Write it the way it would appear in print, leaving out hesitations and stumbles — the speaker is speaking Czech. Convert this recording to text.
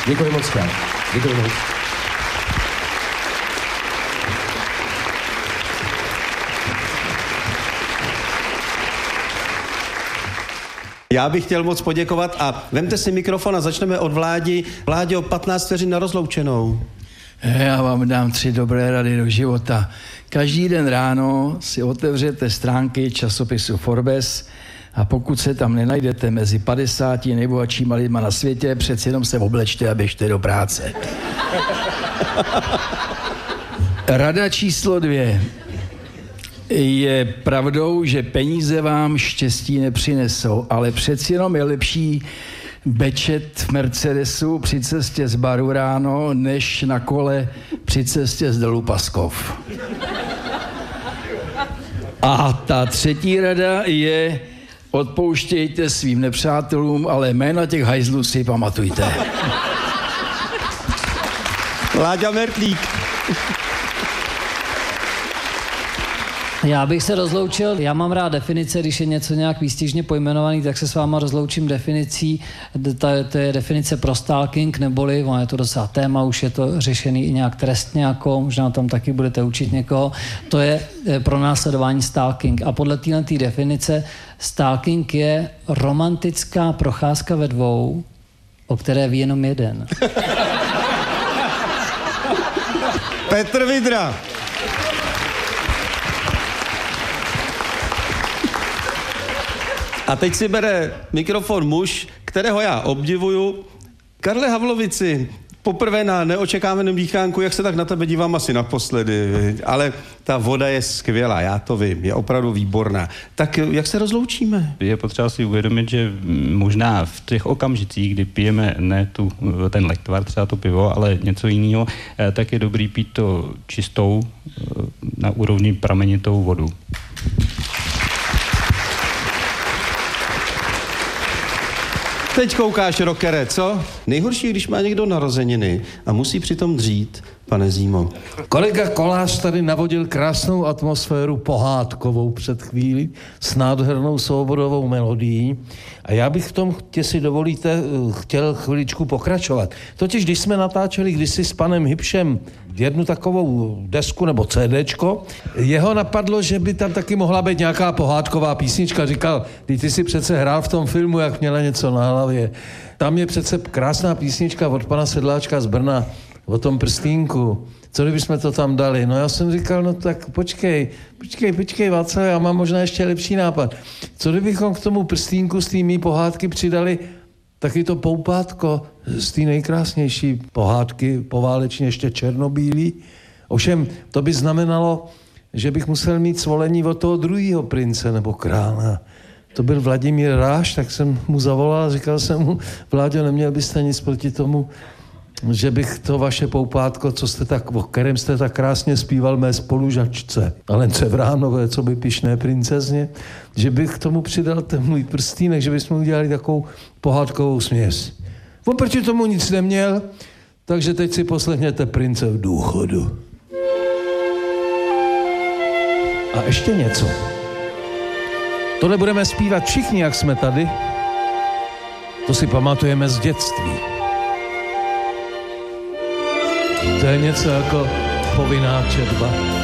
Děkuji moc krát. Děkuji moc. Já bych chtěl moc poděkovat a vemte si mikrofon a začneme od Vládi. Vláďo, 15 vteřin na rozloučenou. Já vám dám 3 dobré rady do života. Každý den ráno si otevřete stránky časopisu Forbes a pokud se tam nenajdete mezi 50 nejbohatšíma lidma na světě, přeci jenom se oblečte a běžte do práce. Rada číslo 2. Je pravdou, že peníze vám štěstí nepřinesou, ale přeci jenom je lepší bečet v Mercedesu při cestě z baru ráno, než na kole při cestě z Dolu Paskov. A ta 3. rada je: odpouštějte svým nepřátelům, ale jména těch hajzlů si pamatujte. Láďa Mertlík. Já bych se rozloučil, já mám rád definice, když je něco nějak výstižně pojmenovaný, tak se s váma rozloučím definicí, to je definice pro stalking, neboli, ono je to docela téma, už je to řešený i nějak trestně, jako možná tam taky budete učit někoho, to je pronásledování stalking. A podle této definice stalking je romantická procházka ve dvou, o které ví jenom jeden. Petr Vidra. A teď si bere mikrofon muž, kterého já obdivuju. Karle Havlovici, poprvé na neočekávaném dýchánku, jak se tak na tebe dívám asi naposledy, ale ta voda je skvělá, já to vím, je opravdu výborná. Tak jak se rozloučíme? Je potřeba si uvědomit, že možná v těch okamžicích, kdy pijeme ne ten lektvar, třeba to pivo, ale něco jiného, tak je dobrý pít to čistou, na úrovni pramenitou vodu. Teď koukáš, rockere, co? Nejhorší, když má někdo narozeniny a musí přitom dřít, pane Zímo. Kolega Kolář tady navodil krásnou atmosféru pohádkovou před chvíli s nádhernou svobodovou melodií a já bych v tom, si dovolíte, chtěl chviličku pokračovat. Totiž, když jsme natáčeli kdysi s panem Hybšem jednu takovou desku nebo CDčko, jeho napadlo, že by tam taky mohla být nějaká pohádková písnička. Říkal, ty si přece hrál v tom filmu, jak měla něco na hlavě. Tam je přece krásná písnička od pana Sedláčka z Brna o tom prstínku. Co kdybychom to tam dali? No já jsem říkal, no tak počkej, Václav, já mám možná ještě lepší nápad. Co kdybychom k tomu prstínku z té mý pohádky přidali taky to poupátko z té nejkrásnější pohádky, poválečně ještě černobílý. Ovšem, to by znamenalo, že bych musel mít svolení od toho druhého prince nebo krále. To byl Vladimír Ráš, tak jsem mu zavolal a říkal jsem mu, Vláďo, neměl byste nic proti tomu, že bych to vaše poupátko, o kterém jste tak krásně zpíval mé spolužačce, Alence Vránové, co by pyšné princezně, že bych k tomu přidal ten můj prstínek, že bychom udělali takovou pohádkovou směs. On proti tomu nic neměl, takže teď si poslechněte Prince v důchodu. A ještě něco. Tohle budeme zpívat všichni, jak jsme tady. To si pamatujeme z dětství. To je něco jako povinná četba.